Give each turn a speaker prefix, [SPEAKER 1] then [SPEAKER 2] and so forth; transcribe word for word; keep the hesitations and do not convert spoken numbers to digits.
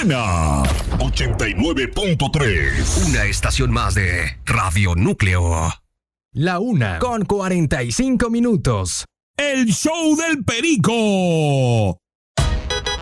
[SPEAKER 1] Suena ochenta y nueve punto tres.
[SPEAKER 2] Una estación más de Radio Núcleo.
[SPEAKER 3] La una con cuarenta y cinco minutos.
[SPEAKER 1] El show del Perico.